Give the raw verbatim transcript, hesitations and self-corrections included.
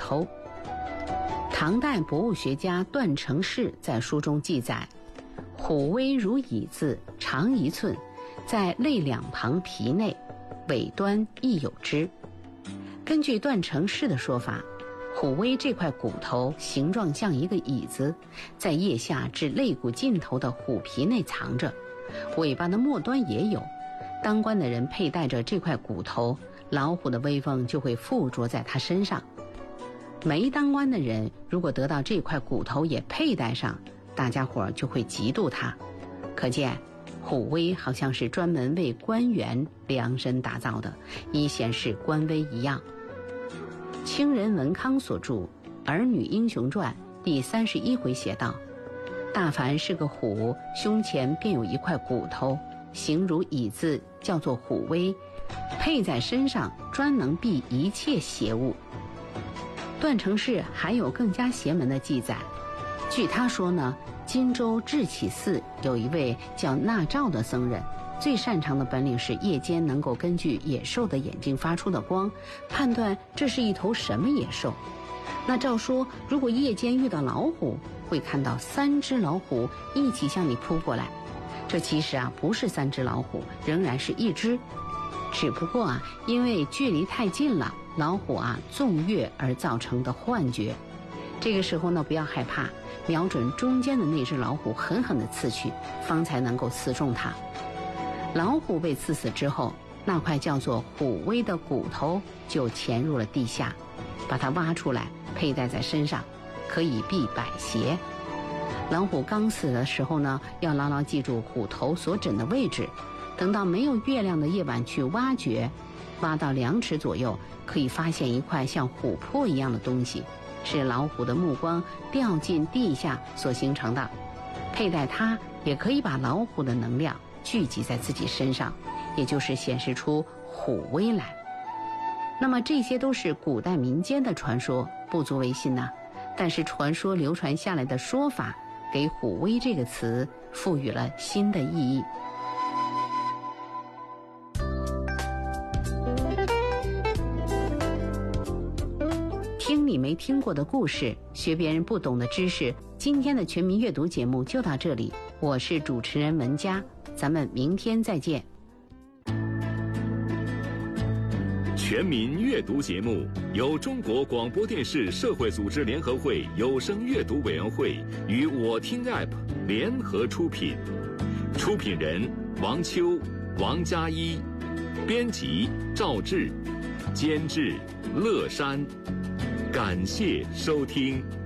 头。唐代博物学家段成式在书中记载，虎威如椅子，长一寸，在肋两旁皮内，尾端亦有之。根据段成式的说法，虎威这块骨头形状像一个椅子，在腋下至肋骨尽头的虎皮内藏着，尾巴的末端也有。当官的人佩戴着这块骨头，老虎的威风就会附着在他身上。没当官的人如果得到这块骨头也佩戴上，大家伙就会嫉妒他。可见虎威好像是专门为官员量身打造的，以显示官威一样。清人文康所著《儿女英雄传》第三十一回写道，大凡是个虎，胸前便有一块骨头，形如椅子，叫做虎威，佩在身上，专能避一切邪物。段成式还有更加邪门的记载，据他说呢，荆州智启寺有一位叫纳照的僧人，最擅长的本领是夜间能够根据野兽的眼睛发出的光，判断这是一头什么野兽。那照说，如果夜间遇到老虎，会看到三只老虎一起向你扑过来。这其实啊不是三只老虎，仍然是一只，只不过啊因为距离太近了，老虎啊纵跃而造成的幻觉。这个时候呢，不要害怕，瞄准中间的那只老虎狠狠地刺去，方才能够刺中它。老虎被刺死之后，那块叫做虎威的骨头就潜入了地下，把它挖出来佩戴在身上，可以避百邪。老虎刚死的时候呢，要牢牢记住虎头所枕的位置，等到没有月亮的夜晚去挖掘，挖到两尺左右，可以发现一块像琥珀一样的东西，是老虎的目光掉进地下所形成的。佩戴它也可以把老虎的能量聚集在自己身上，也就是显示出虎威来。那么这些都是古代民间的传说，不足为信呐。但是传说流传下来的说法，给虎威这个词赋予了新的意义。听你没听过的故事，学别人不懂的知识。今天的全民阅读节目就到这里，我是主持人文佳，咱们明天再见。 全民阅读节目由中国广播电视社会组织联合会有声阅读委员会与我听 App 联合出品，出品人王秋、王佳一，编辑赵志，监制乐山。感谢收听。